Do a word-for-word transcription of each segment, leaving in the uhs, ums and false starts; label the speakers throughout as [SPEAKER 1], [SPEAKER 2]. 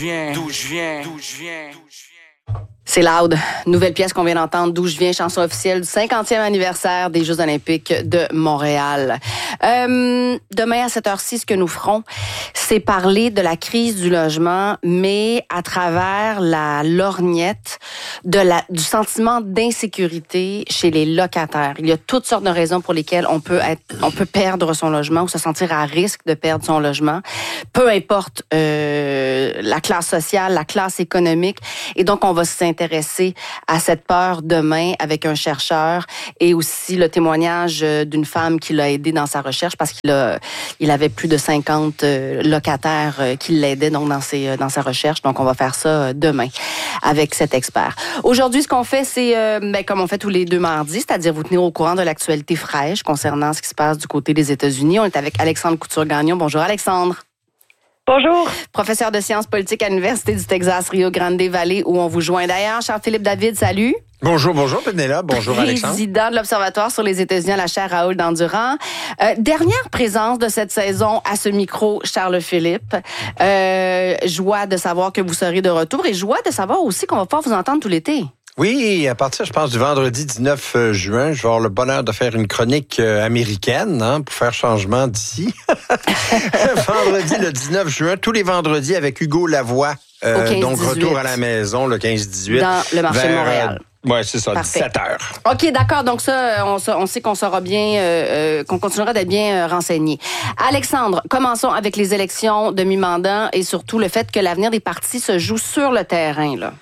[SPEAKER 1] D'où je viens, d'où je viens.
[SPEAKER 2] C'est Loud. Nouvelle pièce qu'on vient d'entendre, D'où je viens, chanson officielle du cinquantième anniversaire des Jeux olympiques de Montréal. Euh, demain à cette heure-ci, ce que nous ferons, c'est parler de la crise du logement, mais à travers la lorgnette de la, du sentiment d'insécurité chez les locataires. Il y a toutes sortes de raisons pour lesquelles on peut être, on peut perdre son logement ou se sentir à risque de perdre son logement. Peu importe euh, la classe sociale, la classe économique. Et donc, on va s'intéresser à cette peur demain avec un chercheur et aussi le témoignage d'une femme qui l'a aidé dans sa recherche parce qu'il a, il avait plus de cinquante locataires qui l'aidaient donc dans ses, dans sa recherche. Donc, on va faire ça demain avec cet expert. Aujourd'hui, ce qu'on fait, c'est euh, ben, comme on fait tous les deux mardis, c'est-à-dire vous tenir au courant de l'actualité fraîche concernant ce qui se passe du côté des États-Unis. On est avec Alexandre Couture-Gagnon. Bonjour, Alexandre.
[SPEAKER 3] Bonjour.
[SPEAKER 2] Professeur de sciences politiques à l'Université du Texas, Rio Grande Valley, où on vous joint d'ailleurs. Charles-Philippe David, salut.
[SPEAKER 4] Bonjour, bonjour Pénélope, bonjour Alexandre.
[SPEAKER 2] Président de l'Observatoire sur les États-Unis à la chaire Raoul Dandurand. Euh, dernière présence de cette saison à ce micro, Charles-Philippe. Euh, joie de savoir que vous serez de retour et joie de savoir aussi qu'on va pouvoir vous entendre tout l'été.
[SPEAKER 4] Oui, à partir, je pense, du vendredi dix-neuf juin, je vais avoir le bonheur de faire une chronique euh, américaine hein, pour faire changement d'ici. Vendredi, le dix-neuf juin, tous les vendredis avec Hugo Lavoie. Euh,
[SPEAKER 2] quinze,
[SPEAKER 4] donc,
[SPEAKER 2] dix-huit.
[SPEAKER 4] retour à la maison le quinze dix-huit.
[SPEAKER 2] Dans le marché
[SPEAKER 4] vers,
[SPEAKER 2] de Montréal.
[SPEAKER 4] Euh, oui, c'est ça,
[SPEAKER 2] Parfait.
[SPEAKER 4] dix-sept heures.
[SPEAKER 2] OK, d'accord. Donc ça, on, on sait qu'on sera bien, euh, qu'on continuera d'être bien euh, renseigné. Alexandre, commençons avec les élections de mi-mandat et surtout le fait que l'avenir des partis se joue sur le terrain, là.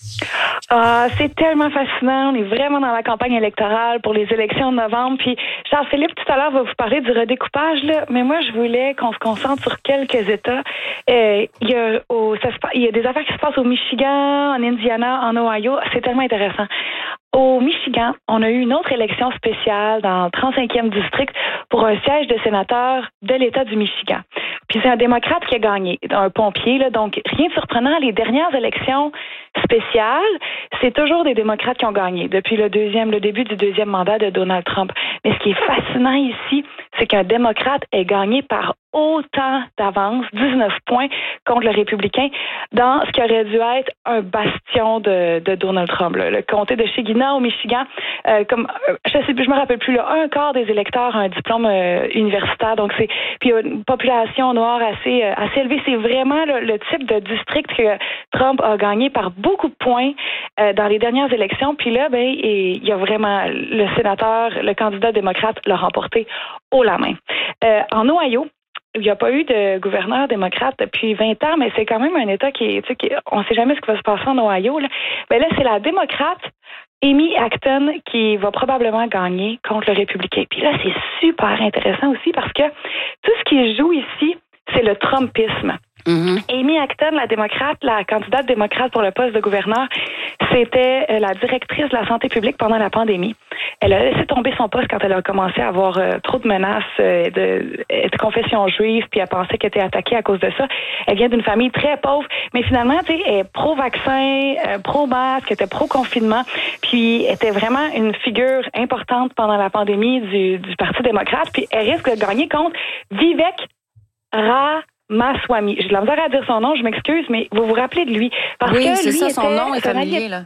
[SPEAKER 3] Ah, c'est tellement fascinant. On est vraiment dans la campagne électorale pour les élections de novembre. Puis Charles-Philippe, tout à l'heure, va vous parler du redécoupage, là. Mais moi, je voulais qu'on se concentre sur quelques États. Euh, il y a, au, ça se, il y a des affaires qui se passent au Michigan, en Indiana, en Ohio. C'est tellement intéressant. Au Michigan, on a eu une autre élection spéciale dans le trente-cinquième district pour un siège de sénateur de l'État du Michigan. Puis c'est un démocrate qui a gagné, un pompier, là. Donc, rien de surprenant, les dernières élections spéciales, c'est toujours des démocrates qui ont gagné depuis le deuxième, le début du deuxième mandat de Donald Trump. Mais ce qui est fascinant ici, c'est qu'un démocrate ait gagné par autant d'avance, dix-neuf points contre le républicain, dans ce qui aurait dû être un bastion de, de Donald Trump. Là. Le comté de Shigina au Michigan, euh, comme euh, je sais plus, je me rappelle plus, là, un quart des électeurs a un diplôme euh, universitaire, donc c'est puis il y a une population noire assez euh, assez élevée. C'est vraiment là, le type de district que Trump a gagné par beaucoup de points euh, dans les dernières élections. Puis là, ben il y a vraiment le sénateur, le candidat démocrate l'a remporté haut la main. Euh, en Ohio, il n'y a pas eu de gouverneur démocrate depuis vingt ans, mais c'est quand même un État qui, tu sais, qui on ne sait jamais ce qui va se passer en Ohio. Là, ben là c'est la démocrate Amy Acton qui va probablement gagner contre le républicain. Puis là, c'est super intéressant aussi parce que tout ce qui joue ici, c'est le Trumpisme. Mm-hmm. Amy Acton, la démocrate, la candidate démocrate pour le poste de gouverneur, c'était la directrice de la santé publique pendant la pandémie. Elle a laissé tomber son poste quand elle a commencé à avoir euh, trop de menaces euh, de, de confession juive, puis elle pensait qu'elle était attaquée à cause de ça. Elle vient d'une famille très pauvre, mais finalement, tu sais, elle est pro-vaccin, euh, pro-masque, elle était pro-confinement, puis elle était vraiment une figure importante pendant la pandémie du, du Parti démocrate, puis elle risque de gagner contre Vivek Ramaswamy. J'ai de la misère à dire son nom, je m'excuse, mais vous vous rappelez de lui. Parce
[SPEAKER 2] oui,
[SPEAKER 3] que
[SPEAKER 2] c'est
[SPEAKER 3] lui
[SPEAKER 2] ça, son
[SPEAKER 3] était,
[SPEAKER 2] nom est familier, là.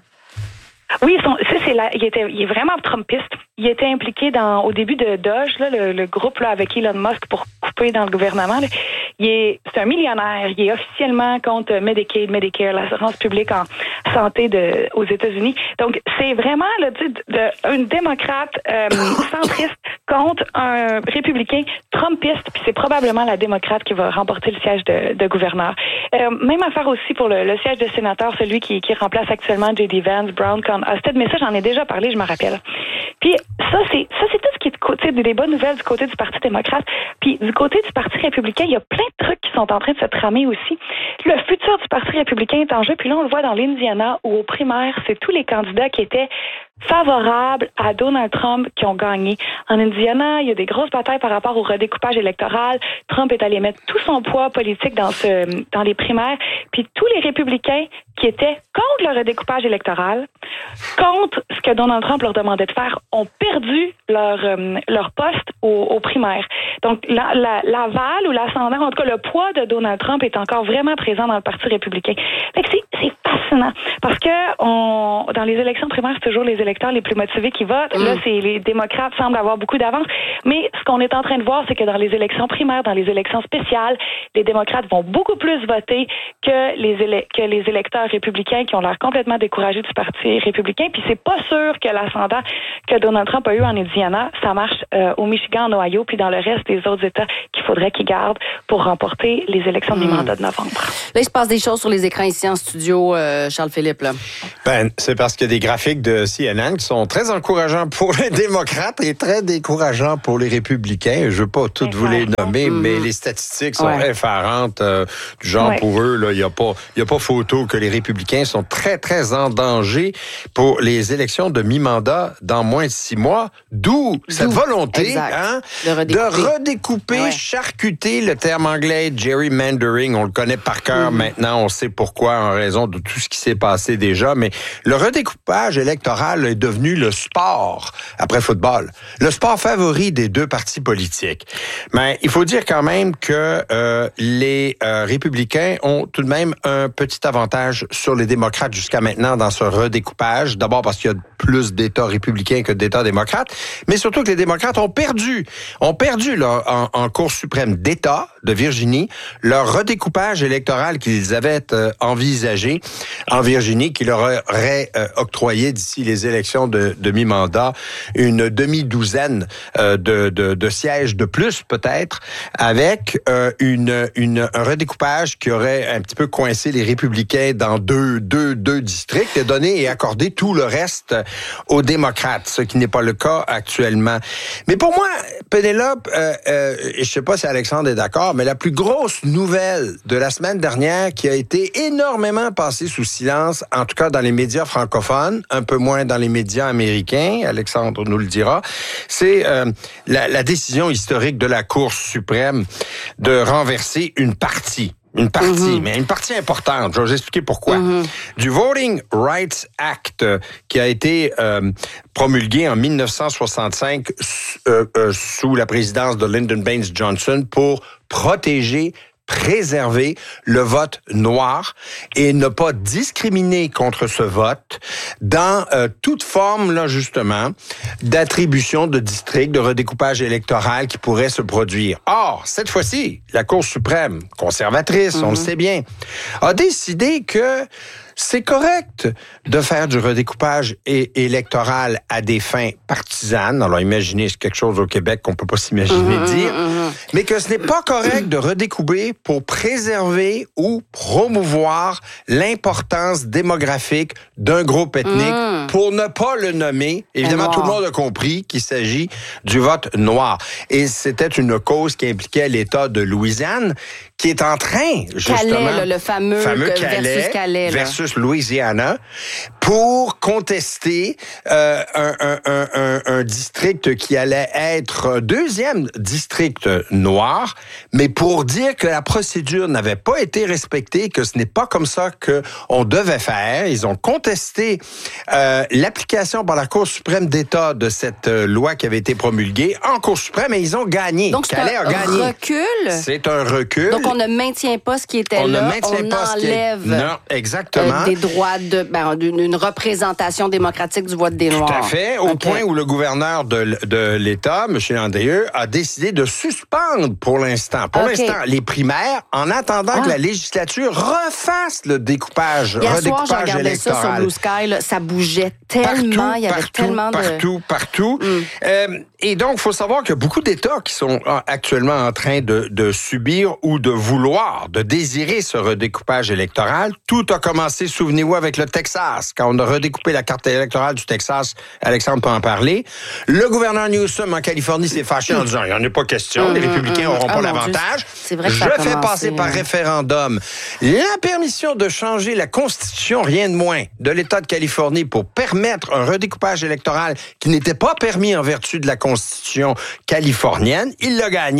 [SPEAKER 3] Oui, son, ça, c'est la, il, était, il est vraiment trumpiste. Il était impliqué dans au début de Doge, là, le, le groupe là, avec Elon Musk pour couper dans le gouvernement. Là. Il est, c'est un millionnaire. Il est officiellement contre Medicaid, Medicare, l'assurance publique en santé de, aux États-Unis. Donc, c'est vraiment là, de, de, un démocrate euh, centriste contre un républicain trumpiste. Puis c'est probablement la démocrate qui va remporter le siège de, de gouverneur. Euh, même affaire aussi pour le, le siège de sénateur, celui qui, qui remplace actuellement J D Vance, Brown, Husted, mais ça, j'en ai déjà parlé, je me rappelle. Puis ça, c'est ça, c'est tout ce qui est de côté, des bonnes nouvelles du côté du Parti démocrate. Puis du côté du Parti républicain, il y a plein de trucs qui sont en train de se tramer aussi. Le futur du Parti républicain est en jeu, puis là, on le voit dans l'Indiana, où aux primaires, c'est tous les candidats qui étaient favorables à Donald Trump qui ont gagné. En Indiana, il y a des grosses batailles par rapport au redécoupage électoral. Trump est allé mettre tout son poids politique dans ce dans les primaires. Puis tous les républicains qui étaient contre le redécoupage électoral, contre ce que Donald Trump leur demandait de faire, ont perdu leur euh, leur poste aux, aux primaires. Donc, la, la, l'aval ou l'ascendant, en tout cas le poids de Donald Trump est encore vraiment présent dans le Parti républicain. Fait que c'est, c'est fascinant parce que on, dans les élections primaires, c'est toujours les électeurs les plus motivés qui votent. Mm. Là, c'est les démocrates semblent avoir beaucoup d'avance. Mais ce qu'on est en train de voir, c'est que dans les élections primaires, dans les élections spéciales, les démocrates vont beaucoup plus voter que les, éle- que les électeurs républicains qui ont l'air complètement découragés du Parti républicain. Puis c'est pas sûr que l'ascendant que Donald Trump a eu en Indiana, ça marche euh, au Michigan, en Ohio, puis dans le reste des autres États qu'il faudrait qu'ils gardent pour remporter les élections de mi-mandat de novembre.
[SPEAKER 2] Là, il se passe des choses sur les écrans ici en studio, euh, Charles-Philippe. Là.
[SPEAKER 4] Ben, c'est parce qu'il y a des graphiques de C N N qui sont très encourageants pour les démocrates et très décourageants pour les républicains. Je veux pas toutes vous les nommer, mm-hmm. mais les statistiques sont ouais. effarantes. Euh, du genre, ouais. pour eux, là, il y a pas, il y a pas photo que les républicains sont très, très en danger pour les élections de mi-mandat dans moins de six mois. D'où, D'où. cette volonté hein, de redécouper, de redécouper ouais. charcuter, le terme anglais gerrymandering. On le connaît par cœur mm. maintenant. On sait pourquoi en raison de tout ce qui s'est passé déjà. Mais le redécoupage électoral est devenu le sport, après football, le sport favori des deux partis politiques. Mais il faut dire quand même que euh, les euh, républicains ont tout de même un petit avantage sur les démocrates jusqu'à maintenant dans ce redécoupage. D'abord parce qu'il y a plus d'États républicains que d'États démocrates, mais surtout que les démocrates ont perdu, ont perdu là, en, en Cour suprême d'État de Virginie leur redécoupage électoral qu'ils avaient euh, envisagé en Virginie, qui leur aurait euh, octroyé d'ici les élections de, de mi-mandat une demi-douzaine euh, de, de, de sièges de plus peut-être, avec euh, une, une, un redécoupage qui aurait un petit peu coincé les républicains dans deux, deux, deux districts et donné et accordé tout le reste aux démocrates, ce qui n'est pas le cas actuellement. Mais pour moi, Pénélope, euh, euh, je ne sais pas si Alexandre est d'accord, mais la plus grosse nouvelle de la semaine dernière qui a été énormément passée sous silence, en tout cas dans les médias francophones, un peu moins dans les médias américains, Alexandre nous le dira, c'est euh, la, la décision historique de la Cour suprême de renverser une partie. Une partie, mm-hmm. mais une partie importante. Je vais vous expliquer pourquoi. Mm-hmm. Du Voting Rights Act euh, qui a été euh, promulgué en dix-neuf cent soixante-cinq euh, euh, sous la présidence de Lyndon Baines Johnson pour protéger préserver le vote noir et ne pas discriminer contre ce vote dans euh, toute forme, là, justement, d'attribution de districts, de redécoupage électoral qui pourrait se produire. Or, cette fois-ci, la Cour suprême, conservatrice, mm-hmm. on le sait bien, a décidé que c'est correct de faire du redécoupage é- électoral à des fins partisanes. Alors, imaginez, c'est quelque chose au Québec qu'on peut pas s'imaginer mmh, dire. Mmh. Mais que ce n'est pas correct de redécouper pour préserver ou promouvoir l'importance démographique d'un groupe ethnique mmh. pour ne pas le nommer. Évidemment, tout le monde a compris qu'il s'agit du vote noir. Et c'était une cause qui impliquait l'État de Louisiane, qui est en train, justement...
[SPEAKER 2] Calais, là, le fameux,
[SPEAKER 4] fameux Calais,
[SPEAKER 2] versus Calais. Là.
[SPEAKER 4] Versus Louisiana, pour contester euh, un, un, un, un, un district qui allait être un deuxième district noir, mais pour dire que la procédure n'avait pas été respectée, que ce n'est pas comme ça qu'on devait faire. Ils ont contesté euh, l'application par la Cour suprême d'État de cette euh, loi qui avait été promulguée en Cour suprême, et ils ont gagné.
[SPEAKER 2] Donc, c'est
[SPEAKER 4] Calais
[SPEAKER 2] un
[SPEAKER 4] a gagné.
[SPEAKER 2] recul?
[SPEAKER 4] C'est un recul.
[SPEAKER 2] Donc, on ne maintient pas ce qui était
[SPEAKER 4] on
[SPEAKER 2] là,
[SPEAKER 4] ne maintient
[SPEAKER 2] on
[SPEAKER 4] pas
[SPEAKER 2] enlève
[SPEAKER 4] ce qui est... Non, exactement.
[SPEAKER 2] Euh, des droits de, ben, d'une une représentation démocratique du vote des Noirs.
[SPEAKER 4] Tout à fait, au
[SPEAKER 2] okay.
[SPEAKER 4] point où le gouverneur de, de l'État, M. Landrieu, a décidé de suspendre pour l'instant, pour okay. l'instant, les primaires, en attendant ah. que la législature refasse le découpage,
[SPEAKER 2] Hier
[SPEAKER 4] redécoupage
[SPEAKER 2] soir, je regardais
[SPEAKER 4] électoral.
[SPEAKER 2] Ça sur Blue Sky, là, ça bougeait tellement,
[SPEAKER 4] partout,
[SPEAKER 2] il y avait
[SPEAKER 4] partout,
[SPEAKER 2] tellement de...
[SPEAKER 4] Partout, partout, mm. euh, et donc, il faut savoir qu'il y a beaucoup d'États qui sont actuellement en train de, de subir ou de vouloir, de désirer ce redécoupage électoral. Tout a commencé, souvenez-vous, avec le Texas. Quand on a redécoupé la carte électorale du Texas, Alexandre peut en parler. Le gouverneur Newsom en Californie s'est fâché en disant « il n'y en a pas question, mmh, les républicains n'auront mmh. pas oh l'avantage. C'est vrai que ça a commencé, Je fais passer par référendum la permission de changer la Constitution, rien de moins, de l'État de Californie pour permettre un redécoupage électoral qui n'était pas permis en vertu de la Constitution californienne. Il l'a gagné.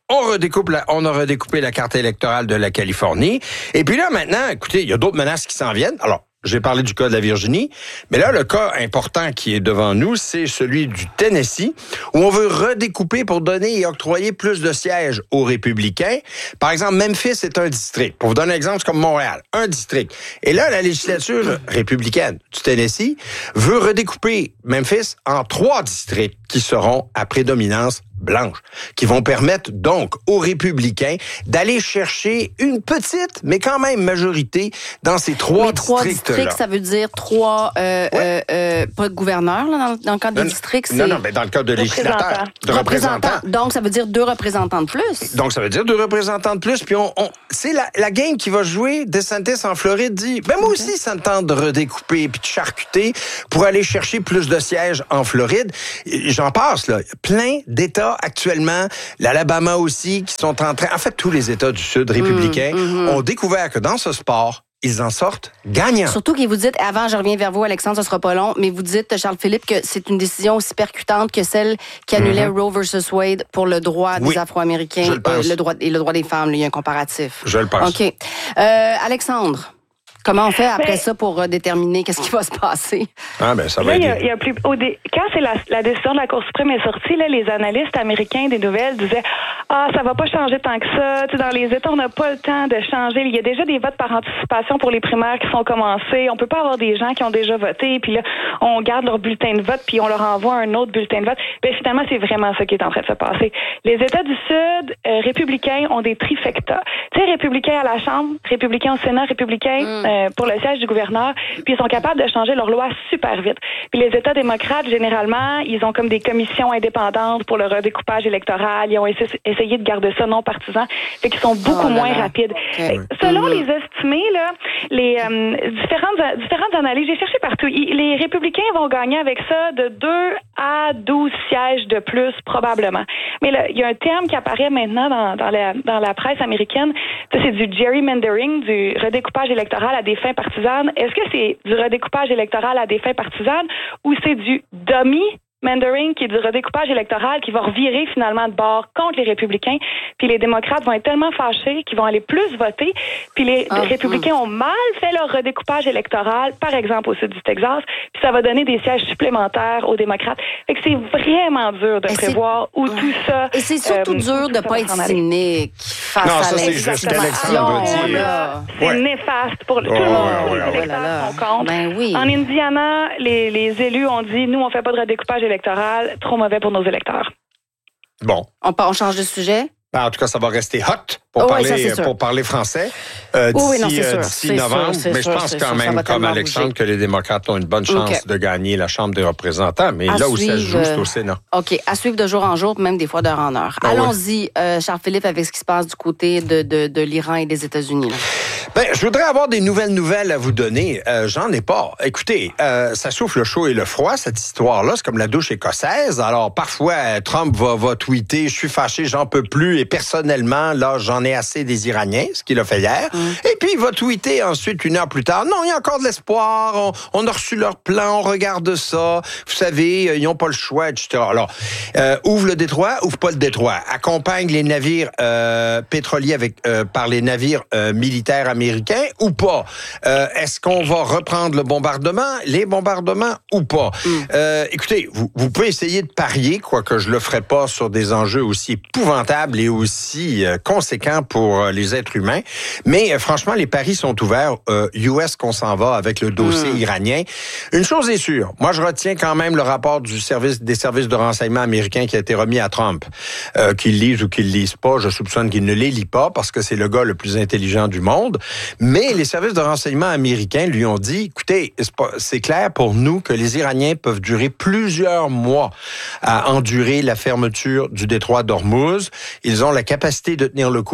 [SPEAKER 4] on redécoupe la, on a redécoupé la carte électorale de la Californie. Et puis là, maintenant, écoutez, il y a d'autres menaces qui s'en viennent. Alors, j'ai parlé du cas de la Virginie, mais là, le cas important qui est devant nous, c'est celui du Tennessee, où on veut redécouper pour donner et octroyer plus de sièges aux républicains. Par exemple, Memphis est un district. Pour vous donner un exemple, c'est comme Montréal, un district. Et là, la législature républicaine du Tennessee veut redécouper Memphis en trois districts qui seront à prédominance blanche, qui vont permettre donc aux républicains d'aller chercher une petite, mais quand même majorité dans ces trois
[SPEAKER 2] mais trois
[SPEAKER 4] districts-là.
[SPEAKER 2] districts, ça veut dire trois, euh, ouais. euh, euh, pas de gouverneurs, là, dans, dans le cas des
[SPEAKER 4] non,
[SPEAKER 2] districts, c'est...
[SPEAKER 4] Non, non, mais dans le cas de législateurs, de représentants.
[SPEAKER 2] représentants. Donc, ça veut dire deux représentants de plus.
[SPEAKER 4] Donc, ça veut dire deux représentants de plus, puis on, on c'est la, la game qui va jouer. DeSantis en Floride dit, ben moi okay. aussi, ça me tente de redécouper puis de charcuter pour aller chercher plus de sièges en Floride. J'en passe, là. Plein d'États actuellement, l'Alabama aussi, qui sont en train... En fait, tous les États du Sud républicains mmh, mmh. ont découvert que dans ce sport, ils en sortent gagnants.
[SPEAKER 2] Surtout que vous dites, avant, je reviens vers vous, Alexandre, ce sera pas long, mais vous dites, Charles-Philippe, que c'est une décision aussi percutante que celle qui annulait mmh. Roe versus Wade pour le droit
[SPEAKER 4] oui,
[SPEAKER 2] des Afro-Américains
[SPEAKER 4] je le pense.
[SPEAKER 2] Euh, le droit, et le droit des femmes. Là, il y a un comparatif.
[SPEAKER 4] Je le pense.
[SPEAKER 2] OK. Euh, Alexandre, comment on fait après mais, ça pour euh, déterminer qu'est-ce qui va se passer?
[SPEAKER 4] Ah, ben, ça va
[SPEAKER 3] là,
[SPEAKER 4] aider.
[SPEAKER 3] Y a, y a plus, au dé, quand c'est la, la décision de la Cour suprême est sortie, là, les analystes américains des nouvelles disaient « Ah, ça va pas changer tant que ça. Tu sais, dans les États, on n'a pas le temps de changer. Il y a déjà des votes par anticipation pour les primaires qui sont commencés. On peut pas avoir des gens qui ont déjà voté, puis là, on garde leur bulletin de vote, puis on leur envoie un autre bulletin de vote. » Ben, finalement, c'est vraiment ça qui est en train de se passer. Les États du Sud, euh, républicains, ont des trifectas. Tu sais, républicains à la Chambre, républicains au Sénat, républicains mm. euh, pour le siège du gouverneur, puis ils sont capables de changer leurs lois super vite. Puis les États démocrates, généralement, ils ont comme des commissions indépendantes pour le redécoupage électoral. Ils ont essayé de garder ça non partisan, fait qu'ils sont beaucoup oh moins rapides. Okay. Selon mm-hmm. les estimés, là, les euh, différentes différentes analyses, j'ai cherché partout. Ils, les républicains vont gagner avec ça de deux à douze sièges de plus, probablement. Mais là, il y a un terme qui apparaît maintenant dans, dans, la, dans la presse américaine. Ça, c'est du gerrymandering, du redécoupage électoral à des fins partisanes. Est-ce que c'est du redécoupage électoral à des fins partisanes ou c'est du dummy mandering, qui est du redécoupage électoral, qui va revirer finalement de bord contre les républicains, puis les démocrates vont être tellement fâchés qu'ils vont aller plus voter, puis les ah, républicains hum. ont mal fait leur redécoupage électoral, par exemple au sud du Texas, puis ça va donner des sièges supplémentaires aux démocrates. Fait que c'est vraiment dur de Et prévoir où tout ça...
[SPEAKER 2] Et c'est surtout euh, dur de ne pas être cynique face
[SPEAKER 4] non,
[SPEAKER 2] à
[SPEAKER 4] ça, c'est juste qu'Alexandre dit.
[SPEAKER 3] C'est ouais. néfaste pour tout oh, le monde.
[SPEAKER 4] Ouais, ouais,
[SPEAKER 3] les
[SPEAKER 4] ouais.
[SPEAKER 3] électeurs sont contre.
[SPEAKER 2] Ben oui.
[SPEAKER 3] En Indiana, les, les élus ont dit, nous, on fait pas de redécoupage électoral, trop mauvais pour nos électeurs.
[SPEAKER 4] Bon.
[SPEAKER 2] On, on change de sujet?
[SPEAKER 4] Ben, en tout cas, ça va rester hot pour,
[SPEAKER 2] oh,
[SPEAKER 4] parler,
[SPEAKER 2] oui, ça,
[SPEAKER 4] pour parler français euh, d'ici,
[SPEAKER 2] oh, oui, non, euh,
[SPEAKER 4] d'ici novembre.
[SPEAKER 2] sûr,
[SPEAKER 4] mais
[SPEAKER 2] sûr,
[SPEAKER 4] je pense quand
[SPEAKER 2] sûr,
[SPEAKER 4] même, comme Alexandre, bouger. que les démocrates ont une bonne chance okay. de gagner la Chambre des représentants. Mais à là où suivre, ça se joue, c'est au Sénat.
[SPEAKER 2] OK. À suivre de jour en jour, même des fois d'heure en heure. Ah, Allons-y, ouais. euh, Charles-Philippe, avec ce qui se passe du côté de, de, de l'Iran et des États-Unis. Là.
[SPEAKER 4] Ben, je voudrais avoir des nouvelles nouvelles à vous donner. Euh, j'en ai pas. Écoutez, euh, ça souffle le chaud et le froid, cette histoire-là. C'est comme la douche écossaise. Alors, parfois, Trump va, va tweeter « Je suis fâché, j'en peux plus. » Et personnellement, là, j'en ai assez des Iraniens, ce qu'il a fait hier. Mm. Et puis, il va tweeter ensuite, une heure plus tard, « Non, il y a encore de l'espoir. On, on a reçu leur plan. On regarde ça. Vous savez, ils n'ont pas le choix, et cetera » Alors, euh, ouvre le détroit, ouvre pas le détroit. Accompagne les navires euh, pétroliers avec euh, par les navires euh, militaires américains ou pas? Euh, est-ce qu'on va reprendre le bombardement, les bombardements ou pas? Mm. Euh, écoutez, vous, vous pouvez essayer de parier, quoique je le ferai pas sur des enjeux aussi épouvantables et aussi euh, conséquents pour euh, les êtres humains. Mais euh, franchement, les paris sont ouverts. Euh, U S qu'on s'en va avec le dossier mm. iranien. Une chose est sûre, moi je retiens quand même le rapport du service des services de renseignement américains qui a été remis à Trump. Euh, qu'il lise ou qu'il lise pas, je soupçonne qu'il ne les lit pas parce que c'est le gars le plus intelligent du monde. Mais les services de renseignement américains lui ont dit, écoutez, c'est, pas, c'est clair pour nous que les Iraniens peuvent durer plusieurs mois à endurer la fermeture du détroit d'Ormuz. Ils ont la capacité de tenir le coup.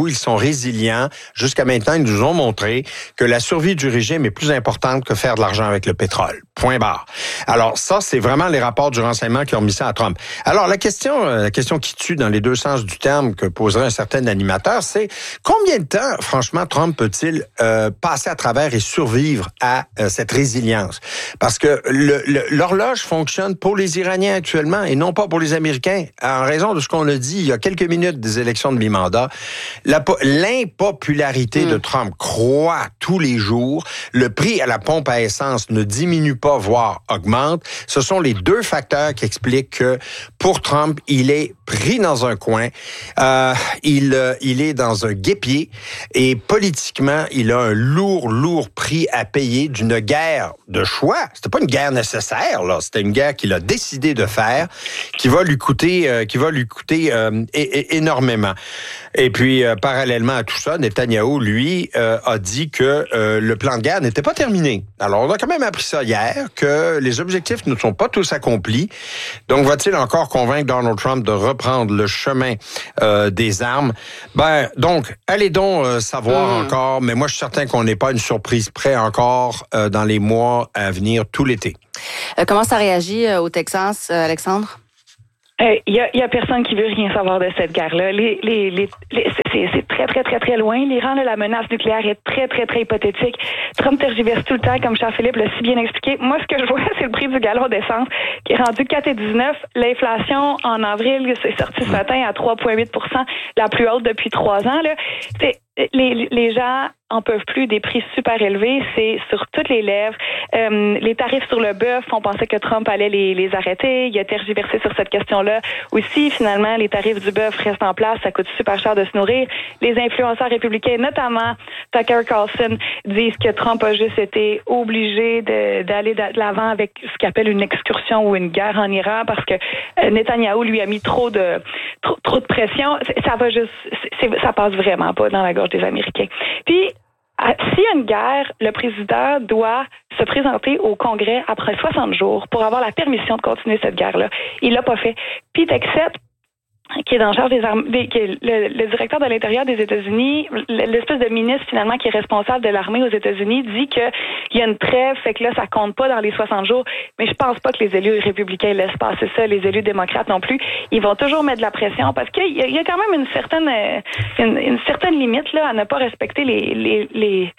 [SPEAKER 4] coup, ils sont résilients. Jusqu'à maintenant, ils nous ont montré que la survie du régime est plus importante que faire de l'argent avec le pétrole. Point barre. Alors ça, c'est vraiment les rapports du renseignement qui ont mis ça à Trump. Alors la question, la question qui tue dans les deux sens du terme que poserait un certain animateur, c'est combien de temps, franchement, Trump peut-il euh, passer à travers et survivre à euh, cette résilience? Parce que le, le, l'horloge fonctionne pour les Iraniens actuellement et non pas pour les Américains. En raison de ce qu'on a dit il y a quelques minutes des élections de mi-mandat, la, l'impopularité mmh. de Trump croît tous les jours. Le prix à la pompe à essence ne diminue pas, voire augmente. Ce sont les deux facteurs qui expliquent que pour Trump, il est pris dans un coin, euh, il, euh, il est dans un guêpier et politiquement, il a un lourd, lourd prix à payer d'une guerre de choix. C'était pas une guerre nécessaire, là. C'était une guerre qu'il a décidé de faire, qui va lui coûter, euh, qui va lui coûter euh, é- é- énormément. Et puis, euh, parallèlement à tout ça, Netanyahou, lui, euh, a dit que euh, le plan de guerre n'était pas terminé. Alors, on a quand même appris ça hier, que les objectifs ne sont pas tous accomplis. Donc, va-t-il encore convaincre Donald Trump de reprendre le chemin euh, des armes? Ben, donc, allez donc euh, savoir mmh. encore, mais moi, je suis certain qu'on n'est pas une surprise près encore euh, dans les mois à venir, tout l'été.
[SPEAKER 2] Euh, comment ça réagit euh, au Texas, euh, Alexandre?
[SPEAKER 3] Il euh, y, a, y a personne qui veut rien savoir de cette guerre-là. Les, les, les, les, c'est, c'est très, très, très, très loin. L'Iran, là, la menace nucléaire est très, très, très hypothétique. Trump tergiverse tout le temps, comme Charles-Philippe l'a si bien expliqué. Moi, ce que je vois, c'est le prix du gallon d'essence qui est rendu quatre virgule dix-neuf. L'inflation, en avril, c'est sorti ce matin à trois virgule huit pour cent, la plus haute depuis trois ans. Là. C'est, les, les gens en peuvent plus, des prix super élevés, c'est sur toutes les lèvres. Euh, les tarifs sur le bœuf, on pensait que Trump allait les, les arrêter. Il a tergiversé sur cette question-là. Aussi, finalement, les tarifs du bœuf restent en place. Ça coûte super cher de se nourrir. Les influenceurs républicains, notamment Tucker Carlson, disent que Trump a juste été obligé de, d'aller de l'avant avec ce qu'il appelle une excursion ou une guerre en Iran parce que euh, Netanyahou lui a mis trop de trop, trop de pression. Ça va juste, c'est, ça passe vraiment pas dans la gorge des Américains. Puis s'il y a une guerre, le président doit se présenter au Congrès après soixante jours pour avoir la permission de continuer cette guerre-là. Il l'a pas fait. Pete Hegseth, qui est en charge des armées, qui est le, le directeur de l'Intérieur des États-Unis, l'espèce de ministre finalement qui est responsable de l'armée aux États-Unis, dit qu'il y a une trêve, fait que là, ça compte pas dans les soixante jours. Mais je pense pas que les élus républicains laissent passer ça, les élus démocrates non plus. Ils vont toujours mettre de la pression parce qu'il y a, il y a quand même une certaine, une, une certaine limite là à ne pas respecter les, les, les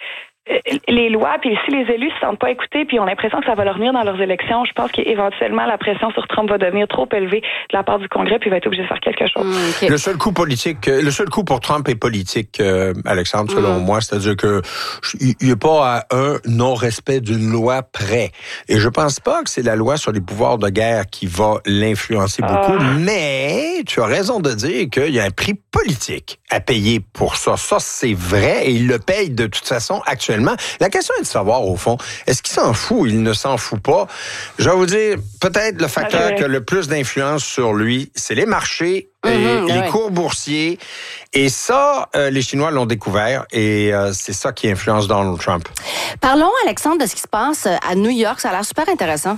[SPEAKER 3] les lois, puis si les élus se sentent pas écoutés, puis ont l'impression que ça va leur nuire dans leurs élections, je pense qu'éventuellement la pression sur Trump va devenir trop élevée de la part du Congrès, puis il va être obligé de faire quelque chose.
[SPEAKER 2] Mmh, okay.
[SPEAKER 4] Le seul coup politique, le seul coup pour Trump est politique, euh, Alexandre, selon mmh. moi, c'est-à-dire que il n'y a pas à un non-respect d'une loi près. Et je pense pas que c'est la loi sur les pouvoirs de guerre qui va l'influencer beaucoup, ah. mais tu as raison de dire qu'il y a un prix politique à payer pour ça. Ça, c'est vrai, et il le paye de toute façon actuellement. La question est de savoir, au fond, est-ce qu'il s'en fout ou il ne s'en fout pas? Je vais vous dire, peut-être le facteur okay. qui a le plus d'influence sur lui, c'est les marchés, mm-hmm, et les ouais. cours boursiers. Et ça, euh, les Chinois l'ont découvert et euh, c'est ça qui influence Donald Trump.
[SPEAKER 2] Parlons, Alexandre, de ce qui se passe à New York. Ça a l'air super intéressant.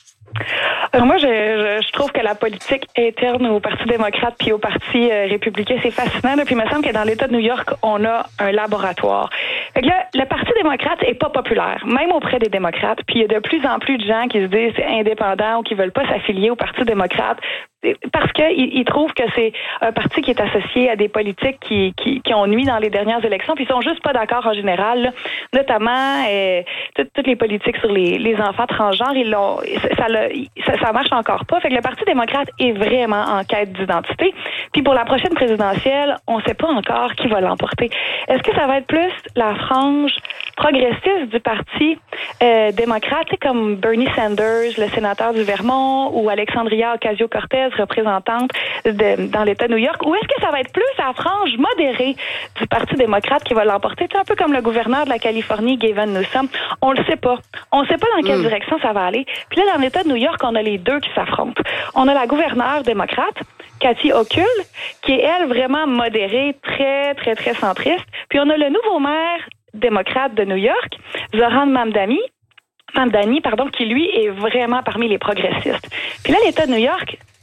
[SPEAKER 3] Alors moi, je, je, je trouve que la politique interne au Parti démocrate puis au Parti euh, républicain, c'est fascinant. Là, puis il me semble que dans l'État de New York, on a un laboratoire. Fait que là, le Parti démocrate est pas populaire, même auprès des démocrates. Puis il y a de plus en plus de gens qui se disent indépendants ou qui veulent pas s'affilier au Parti démocrate parce qu'ils ils trouvent que c'est un parti qui est associé à des politiques qui, qui, qui ont nui dans les dernières élections, puis ils sont juste pas d'accord en général, là. Notamment euh, toutes, toutes les politiques sur les, les enfants transgenres, ils l'ont, ça, ça, ça marche encore pas. Fait que le Parti démocrate est vraiment en quête d'identité. Puis pour la prochaine présidentielle, on sait pas encore qui va l'emporter. Est-ce que ça va être plus la frange progressiste du Parti euh, démocrate, comme Bernie Sanders, le sénateur du Vermont, ou Alexandria Ocasio-Cortez, représentante de, dans l'État de New York, ou est-ce que ça va être plus la frange modérée du Parti démocrate qui va l'emporter? C'est un peu comme le gouverneur de la Californie, Gavin Newsom. On le sait pas. On ne sait pas dans quelle mm. direction ça va aller. Puis là, dans l'État de New York, on a les deux qui s'affrontent. On a la gouverneure démocrate, Kathy Hochul, qui est, elle, vraiment modérée, très, très, très centriste. Puis on a le nouveau maire démocrate de New York, Zohran Mamdani, Mamdani, pardon, qui, lui, est vraiment parmi les progressistes. Puis là, l'État de New York,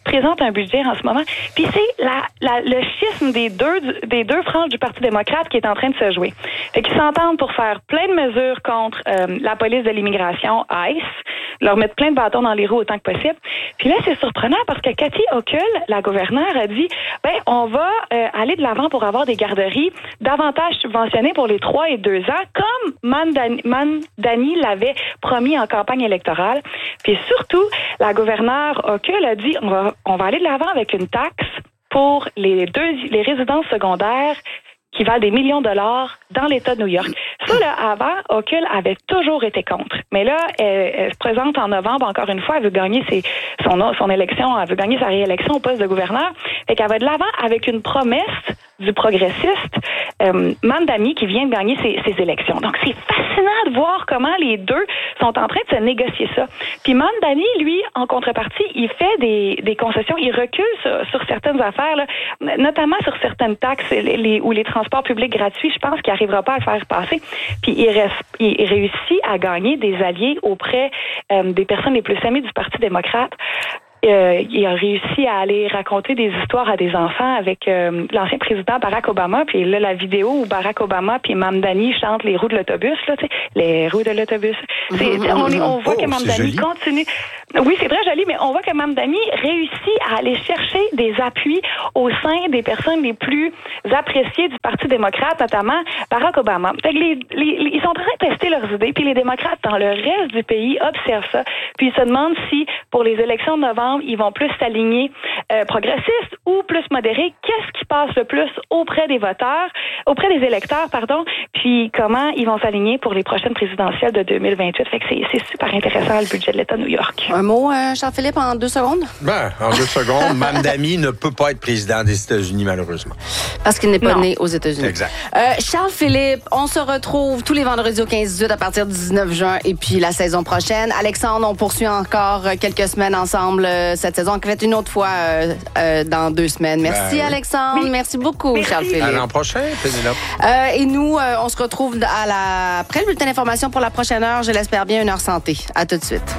[SPEAKER 3] présente un budget en ce moment. Puis c'est la, la, le schisme des deux, des deux franges du Parti démocrate qui est en train de se jouer. Fait qu'ils s'entendent pour faire plein de mesures contre euh, la police de l'immigration, ICE, leur mettre plein de bâtons dans les roues autant que possible. Puis là, c'est surprenant parce que Cathy Hochul, la gouverneure, a dit, ben, on va euh, aller de l'avant pour avoir des garderies davantage subventionnées pour les trois et deux ans, comme Mandani, Mandani l'avait promis en campagne électorale. Puis surtout, la gouverneure Hochul a dit, on va, on va aller de l'avant avec une taxe pour les deux, les résidences secondaires qui valent des millions de dollars dans l'État de New York. Ça, là, avant, Hochul avait toujours été contre. Mais là, elle, elle se présente en novembre, encore une fois, elle veut gagner ses, son, son élection, elle veut gagner sa réélection au poste de gouverneur. Fait qu'elle va de l'avant avec une promesse du progressiste euh, Mamdani qui vient de gagner ses, ses élections. Donc, c'est fascinant de voir comment les deux sont en train de se négocier ça. Puis Mamdani, lui, en contrepartie, il fait des, des concessions, il recule sur, sur certaines affaires, là, notamment sur certaines taxes les, les, ou les transports publics gratuits. Je pense qu'il n'arrivera pas à le faire passer. Puis il, reste, il réussit à gagner des alliés auprès euh, des personnes les plus amies du Parti démocrate. Euh, il a réussi à aller raconter des histoires à des enfants avec euh, l'ancien président Barack Obama. Puis là, la vidéo où Barack Obama puis Mamdani chantent les roues de l'autobus, là, tu sais, les roues de l'autobus. C'est, mm-hmm. on, est, on voit oh, que Mamdani continue. Oui, c'est très joli, mais on voit que Mamdani réussit à aller chercher des appuis au sein des personnes les plus appréciées du Parti démocrate, notamment Barack Obama. Fait que les, les, ils sont en train de tester leurs idées, puis les démocrates dans le reste du pays observent ça, puis ils se demandent si, pour les élections de novembre, ils vont plus s'aligner euh, progressistes ou plus modérés. Qu'est-ce qui passe le plus auprès des voteurs, auprès des électeurs, pardon, puis comment ils vont s'aligner pour les prochaines présidentielles de deux mille vingt-huit. Fait que c'est, c'est super intéressant, le budget de l'État de New York.
[SPEAKER 2] Un mot, euh, Charles-Philippe, en deux secondes?
[SPEAKER 4] Ben, en deux secondes, Mamdani ne peut pas être président des États-Unis, malheureusement.
[SPEAKER 2] Parce qu'il n'est pas
[SPEAKER 3] non.
[SPEAKER 2] né aux États-Unis.
[SPEAKER 4] Exact.
[SPEAKER 2] Euh, Charles-Philippe, on se retrouve tous les vendredis au quinze dix-huit à partir du dix-neuf juin et puis la saison prochaine. Alexandre, on poursuit encore quelques semaines ensemble euh, cette saison. On fait une autre fois euh, euh, dans deux semaines. Merci, ben, oui. Alexandre. Oui. Merci beaucoup, Merci. Charles-Philippe.
[SPEAKER 4] À l'an prochain, Pénélope.
[SPEAKER 2] Euh, et nous, euh, on se retrouve à la... après le bulletin d'information pour la prochaine heure. Je l'espère bien, une heure santé. À tout de suite.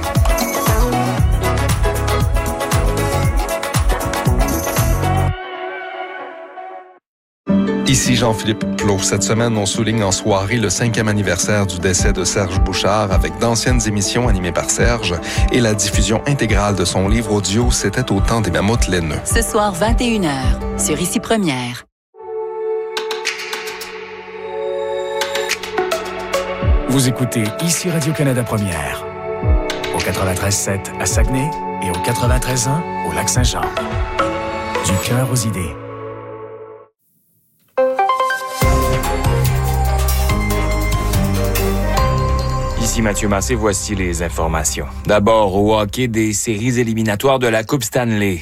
[SPEAKER 5] Ici Jean-Philippe Plot. Cette semaine, on souligne en soirée le cinquième anniversaire du décès de Serge Bouchard avec d'anciennes émissions animées par Serge et la diffusion intégrale de son livre audio « C'était au temps des mammouths laineux ».
[SPEAKER 6] Ce soir, vingt et une heures, sur Ici Première.
[SPEAKER 7] Vous écoutez Ici Radio-Canada Première, au quatre-vingt-treize sept à Saguenay et au quatre-vingt-treize un au Lac-Saint-Jean. Du cœur aux idées.
[SPEAKER 8] Ici Mathieu Massé, voici les informations. D'abord, au hockey des séries éliminatoires de la Coupe Stanley.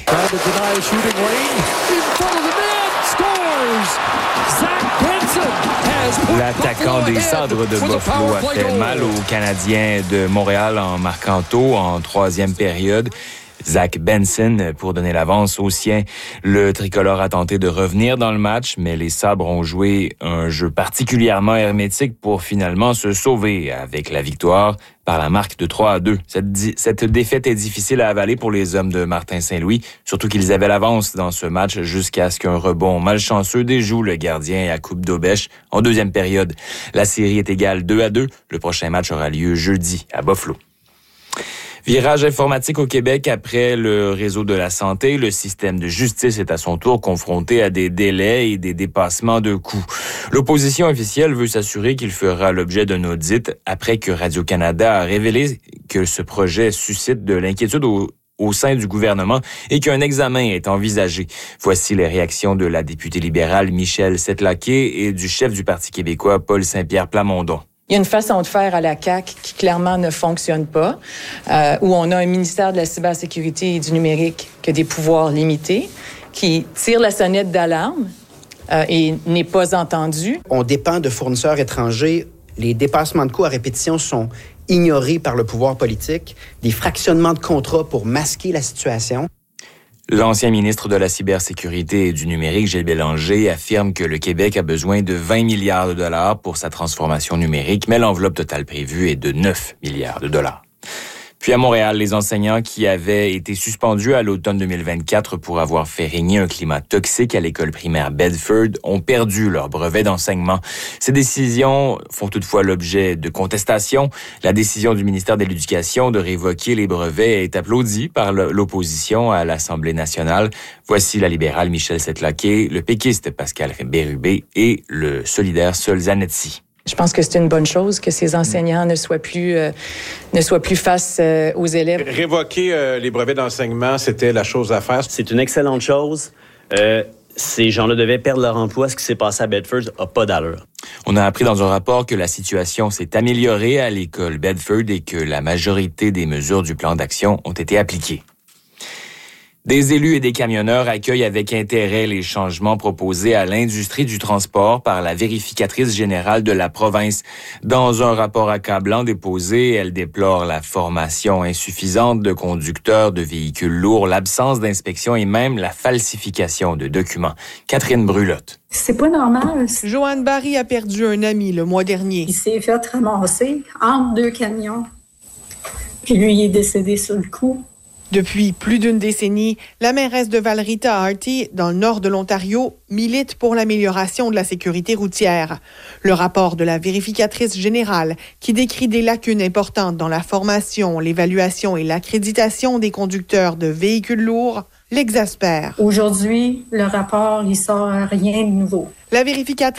[SPEAKER 8] L'attaquant des Sabres de Buffalo a fait mal aux Canadiens de Montréal en marquant tôt en troisième période. Zach Benson pour donner l'avance aux siens. Le tricolore a tenté de revenir dans le match, mais les Sabres ont joué un jeu particulièrement hermétique pour finalement se sauver avec la victoire par la marque de trois à deux. Cette, di- cette défaite est difficile à avaler pour les hommes de Martin Saint-Louis, surtout qu'ils avaient l'avance dans ce match jusqu'à ce qu'un rebond malchanceux déjoue le gardien à coupe d'Aubèche en deuxième période. La série est égale deux à deux. Le prochain match aura lieu jeudi à Buffalo. Virage informatique au Québec après le réseau de la santé. Le système de justice est à son tour confronté à des délais et des dépassements de coûts. L'opposition officielle veut s'assurer qu'il fera l'objet d'un audit après que Radio-Canada a révélé que ce projet suscite de l'inquiétude au au sein du gouvernement et qu'un examen est envisagé. Voici les réactions de la députée libérale Michèle Settlaquet et du chef du Parti québécois Paul Saint-Pierre Plamondon.
[SPEAKER 9] Il y a une façon de faire à la C A Q qui clairement ne fonctionne pas, euh, où on a un ministère de la cybersécurité et du numérique qui a des pouvoirs limités, qui tire la sonnette d'alarme euh, et n'est pas entendu.
[SPEAKER 10] On dépend de fournisseurs étrangers. Les dépassements de coûts à répétition sont ignorés par le pouvoir politique. Des fractionnements de contrats pour masquer la situation.
[SPEAKER 8] L'ancien ministre de la cybersécurité et du numérique, Gilles Bélanger, affirme que le Québec a besoin de vingt milliards de dollars pour sa transformation numérique, mais l'enveloppe totale prévue est de neuf milliards de dollars. Puis à Montréal, les enseignants qui avaient été suspendus à l'automne deux mille vingt-quatre pour avoir fait régner un climat toxique à l'école primaire Bedford ont perdu leur brevet d'enseignement. Ces décisions font toutefois l'objet de contestations. La décision du ministère de l'Éducation de révoquer les brevets est applaudie par l'opposition à l'Assemblée nationale. Voici la libérale Michèle Settlaquet, le péquiste Pascal Bérubé et le solidaire Sol Zanetti.
[SPEAKER 9] Je pense que c'est une bonne chose que ces enseignants ne soient plus, euh, ne soient plus face euh, aux élèves.
[SPEAKER 11] Révoquer euh, les brevets d'enseignement, c'était la chose à faire.
[SPEAKER 12] C'est une excellente chose. Euh, ces gens-là devaient perdre leur emploi. Ce qui s'est passé à Bedford n'a pas d'allure.
[SPEAKER 8] On a appris dans un rapport que la situation s'est améliorée à l'école Bedford et que la majorité des mesures du plan d'action ont été appliquées. Des élus et des camionneurs accueillent avec intérêt les changements proposés à l'industrie du transport par la vérificatrice générale de la province. Dans un rapport accablant déposé, elle déplore la formation insuffisante de conducteurs de véhicules lourds, l'absence d'inspection et même la falsification de documents. Catherine Brulotte.
[SPEAKER 13] C'est pas normal.
[SPEAKER 14] Joanne Barry a perdu un ami le mois dernier.
[SPEAKER 13] Il s'est fait ramasser entre deux camions. Puis lui, il est décédé sur le coup.
[SPEAKER 14] Depuis plus d'une décennie, la mairesse de Val-Rita-Harty, dans le nord de l'Ontario, milite pour l'amélioration de la sécurité routière. Le rapport de la vérificatrice générale, qui décrit des lacunes importantes dans la formation, l'évaluation et l'accréditation des conducteurs de véhicules lourds, l'exaspère.
[SPEAKER 13] Aujourd'hui, le rapport, il sort rien de nouveau.
[SPEAKER 14] La vérificatrice